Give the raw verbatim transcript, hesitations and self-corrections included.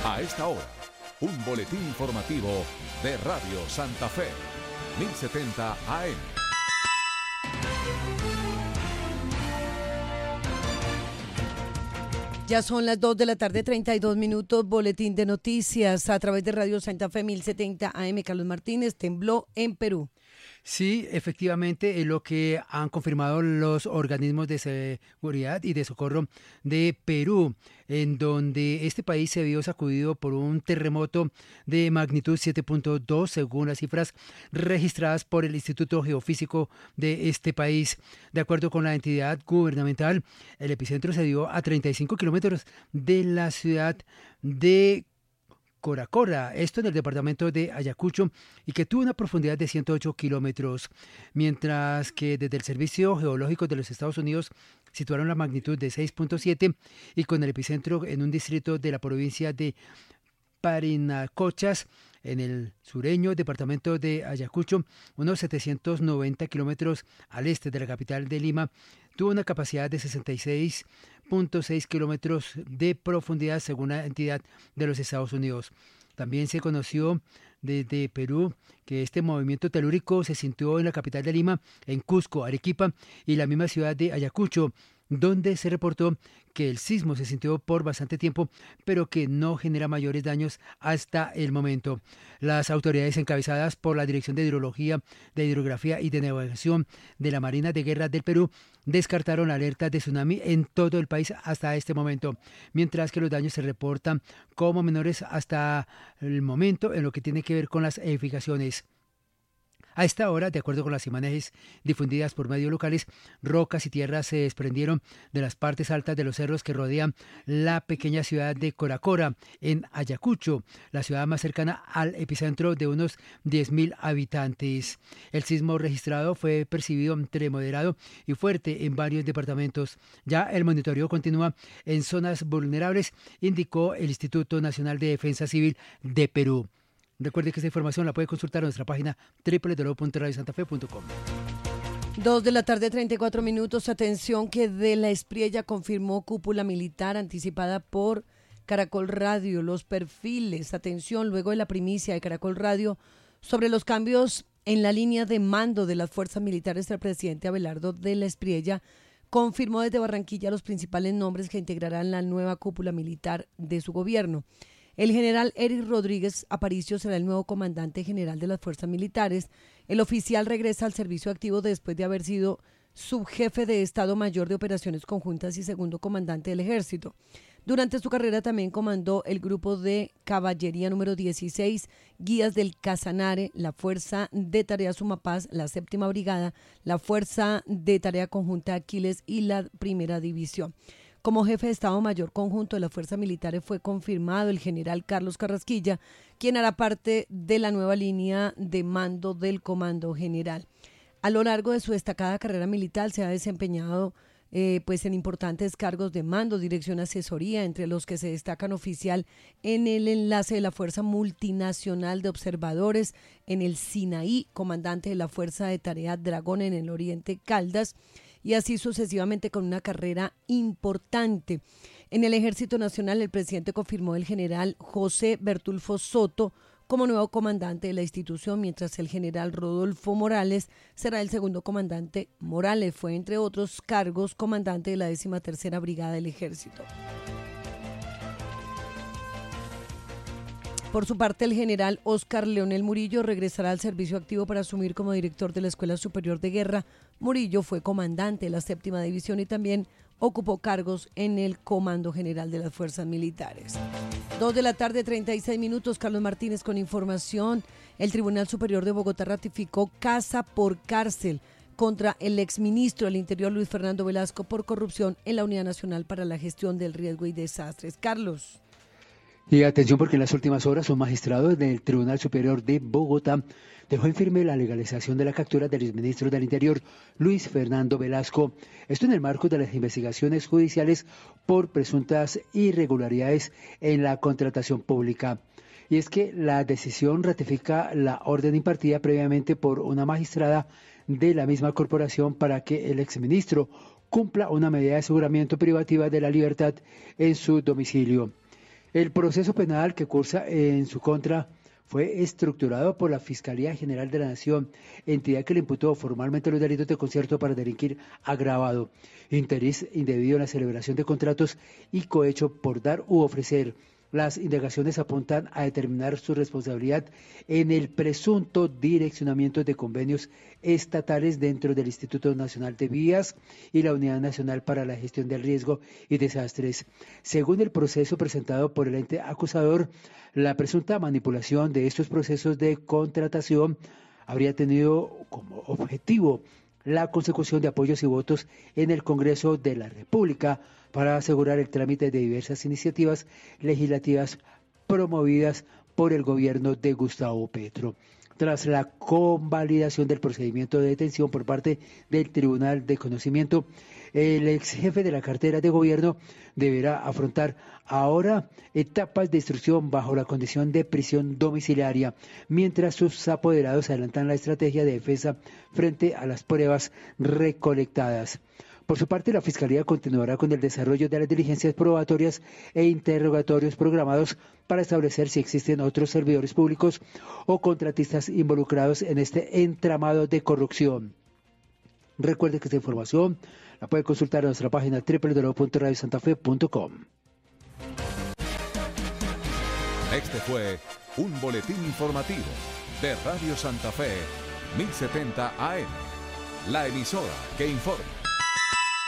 A esta hora, un boletín informativo de Radio Santa Fe, mil setenta A M. Ya son las dos de la tarde, treinta y dos minutos, boletín de noticias a través de Radio Santa Fe mil setenta A M. Carlos Martínez, tembló en Perú. Sí, efectivamente, es lo que han confirmado los organismos de seguridad y de socorro de Perú, en donde este país se vio sacudido por un terremoto de magnitud siete punto dos, según las cifras registradas por el Instituto Geofísico de este país. De acuerdo con la entidad gubernamental, el epicentro se dio a treinta y cinco kilómetros de la ciudad de Coracora, esto en el departamento de Ayacucho, y que tuvo una profundidad de ciento ocho kilómetros, mientras que desde el Servicio Geológico de los Estados Unidos situaron la magnitud de seis punto siete y con el epicentro en un distrito de la provincia de Parinacochas, en el sureño departamento de Ayacucho, unos setecientos noventa kilómetros al este de la capital de Lima. Tuvo una capacidad de sesenta y seis punto seis kilómetros de profundidad según la entidad de los Estados Unidos. También se conoció desde Perú que este movimiento telúrico se sintió en la capital de Lima, en Cusco, Arequipa y la misma ciudad de Ayacucho, donde se reportó que el sismo se sintió por bastante tiempo, pero que no genera mayores daños hasta el momento. Las autoridades encabezadas por la Dirección de Hidrología, de Hidrografía y de Navegación de la Marina de Guerra del Perú descartaron la alerta de tsunami en todo el país hasta este momento, mientras que los daños se reportan como menores hasta el momento en lo que tiene que ver con las edificaciones. A esta hora, de acuerdo con las imágenes difundidas por medios locales, rocas y tierras se desprendieron de las partes altas de los cerros que rodean la pequeña ciudad de Coracora, en Ayacucho, la ciudad más cercana al epicentro de unos diez mil habitantes. El sismo registrado fue percibido entre moderado y fuerte en varios departamentos. Ya el monitoreo continúa en zonas vulnerables, indicó el Instituto Nacional de Defensa Civil de Perú. Recuerde que esta información la puede consultar en nuestra página doble u doble u doble u punto radio santa fe punto com. Dos de la tarde, treinta y cuatro minutos. Atención que de la Espriella confirmó cúpula militar anticipada por Caracol Radio. Los perfiles, atención, luego de la primicia de Caracol Radio sobre los cambios en la línea de mando de las fuerzas militares, el presidente Abelardo de la Espriella confirmó desde Barranquilla los principales nombres que integrarán la nueva cúpula militar de su gobierno. El general Eric Rodríguez Aparicio será el nuevo comandante general de las fuerzas militares. El oficial regresa al servicio activo después de haber sido subjefe de Estado Mayor de Operaciones Conjuntas y segundo comandante del Ejército. Durante su carrera también comandó el grupo de caballería número dieciséis, guías del Casanare, la Fuerza de Tarea Sumapaz, la Séptima Brigada, la Fuerza de Tarea Conjunta Aquiles y la Primera División. Como jefe de Estado Mayor Conjunto de las Fuerzas Militares fue confirmado el general Carlos Carrasquilla, quien hará parte de la nueva línea de mando del Comando General. A lo largo de su destacada carrera militar se ha desempeñado eh, pues en importantes cargos de mando, dirección, asesoría, entre los que se destacan oficial en el enlace de la Fuerza Multinacional de Observadores en el Sinaí, comandante de la Fuerza de Tarea Dragón en el Oriente Caldas, y así sucesivamente con una carrera importante. En el Ejército Nacional, el presidente confirmó el general José Bertulfo Soto como nuevo comandante de la institución, mientras el general Rodolfo Morales será el segundo comandante. Morales fue, entre otros cargos, comandante de la décima tercera Brigada del Ejército. Por su parte, el general Óscar Leonel Murillo regresará al servicio activo para asumir como director de la Escuela Superior de Guerra. Murillo fue comandante de la séptima división y también ocupó cargos en el Comando General de las Fuerzas Militares. Dos de la tarde, treinta y seis minutos. Carlos Martínez con información. El Tribunal Superior de Bogotá ratificó casa por cárcel contra el exministro del Interior Luis Fernando Velasco por corrupción en la Unidad Nacional para la Gestión del Riesgo y Desastres. Carlos. Y atención porque en las últimas horas un magistrado del Tribunal Superior de Bogotá dejó en firme la legalización de la captura del exministro del Interior, Luis Fernando Velasco. Esto en el marco de las investigaciones judiciales por presuntas irregularidades en la contratación pública. Y es que la decisión ratifica la orden impartida previamente por una magistrada de la misma corporación para que el exministro cumpla una medida de aseguramiento privativa de la libertad en su domicilio. El proceso penal que cursa en su contra fue estructurado por la Fiscalía General de la Nación, entidad que le imputó formalmente los delitos de concierto para delinquir agravado, interés indebido en la celebración de contratos y cohecho por dar u ofrecer. Las indagaciones apuntan a determinar su responsabilidad en el presunto direccionamiento de convenios estatales dentro del Instituto Nacional de Vías y la Unidad Nacional para la Gestión del Riesgo y Desastres. Según el proceso presentado por el ente acusador, la presunta manipulación de estos procesos de contratación habría tenido como objetivo la consecución de apoyos y votos en el Congreso de la República para asegurar el trámite de diversas iniciativas legislativas promovidas por el gobierno de Gustavo Petro. Tras la convalidación del procedimiento de detención por parte del Tribunal de Conocimiento, el ex jefe de la cartera de gobierno deberá afrontar ahora etapas de instrucción bajo la condición de prisión domiciliaria, mientras sus apoderados adelantan la estrategia de defensa frente a las pruebas recolectadas. Por su parte, la Fiscalía continuará con el desarrollo de las diligencias probatorias e interrogatorios programados para establecer si existen otros servidores públicos o contratistas involucrados en este entramado de corrupción. Recuerde que esta información la puede consultar en nuestra página doble u doble u doble u punto radio santa fe punto com. Este fue un boletín informativo de Radio Santa Fe, mil setenta A M, la emisora que informa.